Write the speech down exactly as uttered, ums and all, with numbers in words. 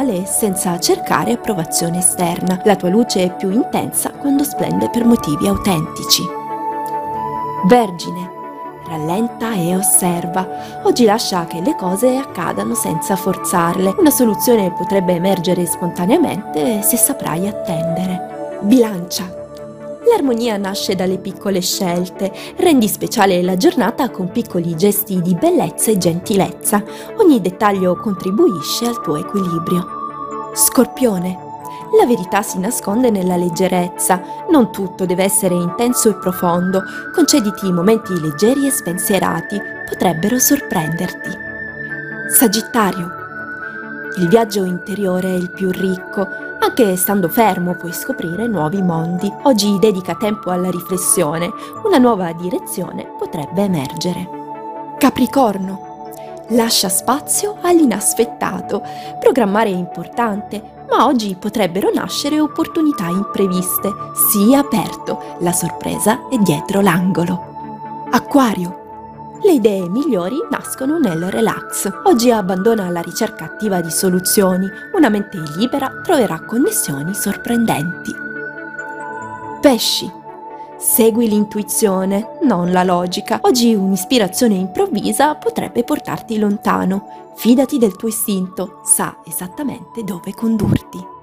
naturale senza cercare approvazione esterna. La tua luce è più intensa quando splende per motivi autentici. Vergine, rallenta e osserva. Oggi lascia che le cose accadano senza forzarle. Una soluzione potrebbe emergere spontaneamente se saprai attendere. Bilancia. L'armonia nasce dalle piccole scelte. Rendi speciale la giornata con piccoli gesti di bellezza e gentilezza. Ogni dettaglio contribuisce al tuo equilibrio. Scorpione. La verità si nasconde nella leggerezza. Non tutto deve essere intenso e profondo. Concediti momenti leggeri e spensierati. Potrebbero sorprenderti. Sagittario. Il viaggio interiore è il più ricco. Anche stando fermo puoi scoprire nuovi mondi. Oggi dedica tempo alla riflessione. Una nuova direzione potrebbe emergere. Capricorno. Lascia spazio all'inaspettato. Programmare è importante, ma oggi potrebbero nascere opportunità impreviste. Sii aperto, la sorpresa è dietro l'angolo. Acquario. Le idee migliori nascono nel relax. Oggi abbandona la ricerca attiva di soluzioni. Una mente libera troverà connessioni sorprendenti. Pesci. Segui l'intuizione, non la logica. Oggi un'ispirazione improvvisa potrebbe portarti lontano. Fidati del tuo istinto, sa esattamente dove condurti.